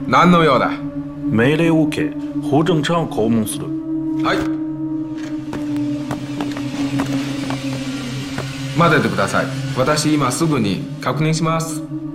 何の用だ。 命令を受け、法政ちゃんを拷問する。 はい。待っててください。私今すぐに確認します。